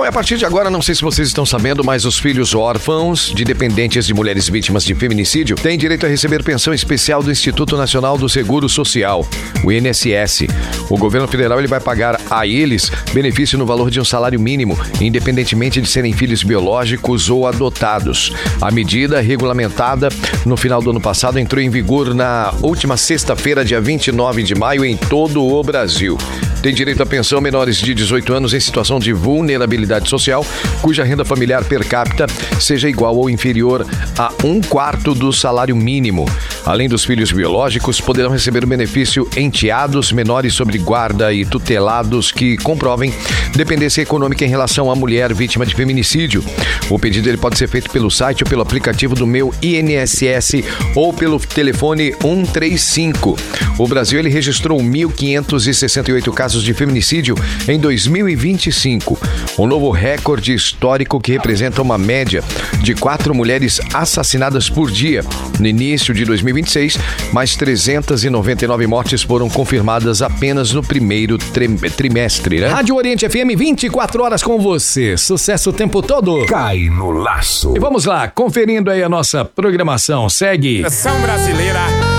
Bom, e a partir de agora, não sei se vocês estão sabendo, mas os filhos órfãos de dependentes de mulheres vítimas de feminicídio têm direito a receber pensão especial do Instituto Nacional do Seguro Social, o INSS. O governo federal ele vai pagar a eles benefício no valor de um salário mínimo, independentemente de serem filhos biológicos ou adotados. A medida, regulamentada no final do ano passado, entrou em vigor na última sexta-feira, dia 29 de maio, em todo o Brasil. Tem direito à pensão menores de 18 anos em situação de vulnerabilidade social, cuja renda familiar per capita seja igual ou inferior a 1/4 do salário mínimo. Além dos filhos biológicos, poderão receber o benefício enteados menores sobre guarda e tutelados que comprovem dependência econômica em relação à mulher vítima de feminicídio. O pedido ele pode ser feito pelo site ou pelo aplicativo do Meu INSS ou pelo telefone 135. O Brasil ele registrou 1.568 casos de feminicídio em 2025, um novo recorde histórico que representa uma média de 4 mulheres assassinadas por dia. No início de 2026, mais 399 mortes foram confirmadas apenas no primeiro trimestre, né? Rádio Oriente FM, 24 horas com você. Sucesso o tempo todo. Cai no laço. E vamos lá, conferindo aí a nossa programação. Segue. Seleção brasileira